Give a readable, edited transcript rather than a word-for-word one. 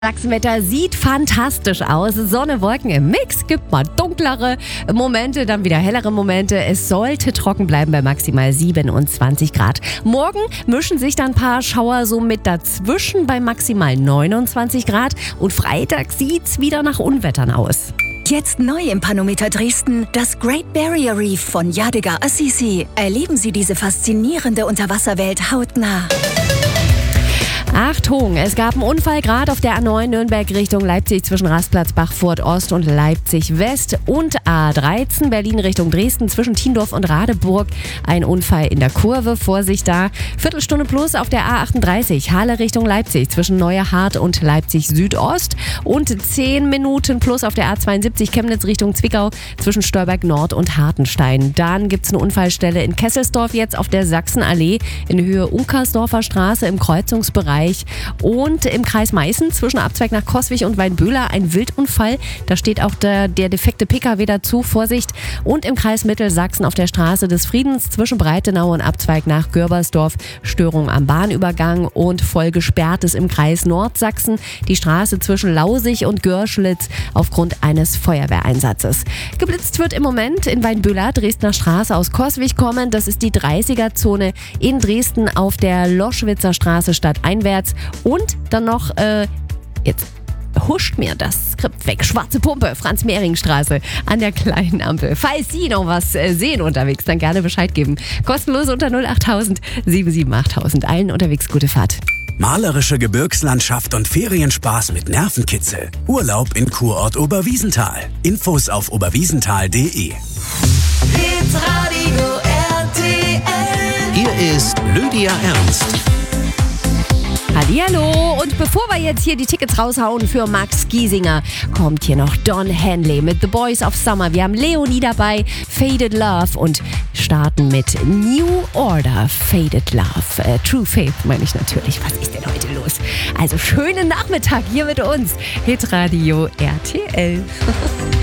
Sachsenwetter sieht fantastisch aus. Sonne, Wolken im Mix, gibt mal dunklere Momente, dann wieder hellere Momente. Es sollte trocken bleiben bei maximal 27 Grad. Morgen mischen sich dann ein paar Schauer so mit dazwischen bei maximal 29 Grad. Und Freitag sieht's wieder nach Unwettern aus. Jetzt neu im Panometer Dresden, das Great Barrier Reef von Yadigar Assisi. Erleben Sie diese faszinierende Unterwasserwelt hautnah. Achtung, es gab einen Unfall gerade auf der A9 Nürnberg Richtung Leipzig zwischen Rastplatz Bachfurt Ost und Leipzig West und A13 Berlin Richtung Dresden zwischen Tiendorf und Radeburg. Ein Unfall in der Kurve, Vorsicht da. Viertelstunde plus auf der A38 Halle Richtung Leipzig zwischen Neuerhardt und Leipzig Südost und 10 Minuten plus auf der A72 Chemnitz Richtung Zwickau zwischen Stolberg Nord und Hartenstein. Dann gibt es eine Unfallstelle in Kesselsdorf jetzt auf der Sachsenallee in Höhe Unkersdorfer Straße im Kreuzungsbereich. Und im Kreis Meißen zwischen Abzweig nach Coswig und Weinböhler ein Wildunfall. Da steht auch der defekte Pkw dazu, Vorsicht. Und im Kreis Mittelsachsen auf der Straße des Friedens zwischen Breitenau und Abzweig nach Görbersdorf Störung am Bahnübergang und voll gesperrt ist im Kreis Nordsachsen die Straße zwischen Lausig und Görschlitz aufgrund eines Feuerwehreinsatzes. Geblitzt wird im Moment in Weinböhler, Dresdner Straße aus Coswig kommen. Das ist die 30er-Zone in Dresden auf der Loschwitzer Straße stadteinwärts. Und dann noch, jetzt huscht mir das Skript weg, Schwarze Pumpe, Franz-Mehring-Straße an der kleinen Ampel. Falls Sie noch was sehen unterwegs, dann gerne Bescheid geben. Kostenlos unter 08000 778 Allen unterwegs gute Fahrt. Malerische Gebirgslandschaft und Ferienspaß mit Nervenkitzel. Urlaub in Kurort Oberwiesenthal. Infos auf oberwiesenthal.de. Hitradio RTL. Hier ist Lydia Ernst. Hallihallo, und bevor wir jetzt hier die Tickets raushauen für Max Giesinger, kommt hier noch Don Henley mit The Boys of Summer. Wir haben Leonie dabei, Faded Love, und starten mit New Order, Faded Love. True Faith meine ich natürlich. Was ist denn heute los? Also schönen Nachmittag hier mit uns. Hitradio RTL.